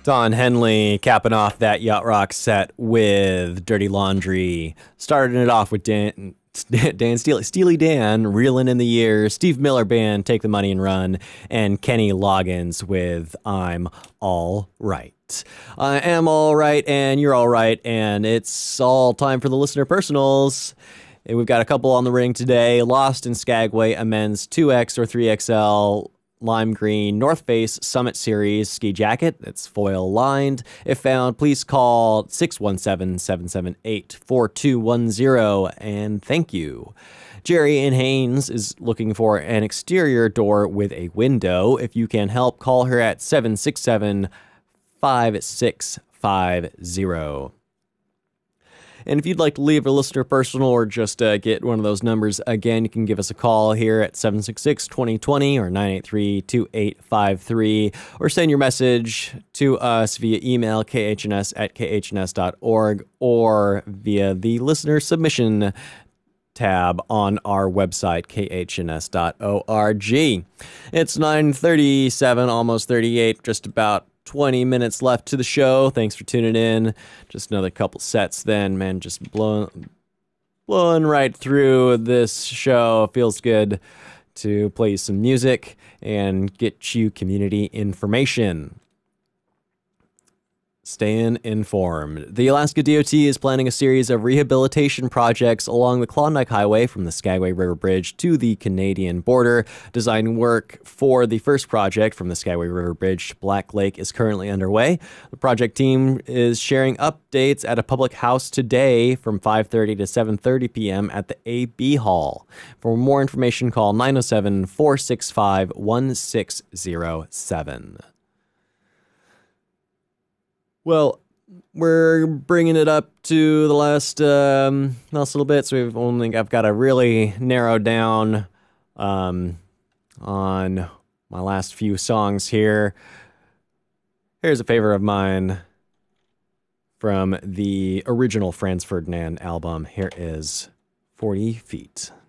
Don Henley capping off that Yacht Rock set with Dirty Laundry. Starting it off with Dan Steely Dan, Reelin' in the Years, Steve Miller Band, Take the Money and Run, and Kenny Loggins with I'm All Right. I am all right, and you're all right, and it's all time for the listener personals. And we've got a couple on the ring today. Lost in Skagway, a men's 2X or 3XL lime green North Face Summit Series ski jacket that's foil lined. If found, please call 617-778-4210, and thank you. Jerry in Haynes is looking for an exterior door with a window. If you can help, call her at 767-5650. And if you'd like to leave a listener personal or just get one of those numbers again, you can give us a call here at 766-2020 or 983-2853, or send your message to us via email, khns@khns.org, or via the listener submission tab on our website, khns.org. It's 9:37, almost 38, just about 20 minutes left to the show. Thanks for tuning in. Just another couple sets then, man. Just blowing right through this show. Feels good to play some music and get you community information. Staying informed. The Alaska DOT is planning a series of rehabilitation projects along the Klondike Highway from the Skagway River Bridge to the Canadian border. Design work for the first project from the Skagway River Bridge to Black Lake is currently underway. The project team is sharing updates at a public house today from 5:30 to 7:30 p.m. at the AB Hall. For more information, call 907-465-1607. Well, we're bringing it up to the last little bit, so I've got to really narrow down on my last few songs here. Here's a favorite of mine from the original Franz Ferdinand album. Here is 40 Feet.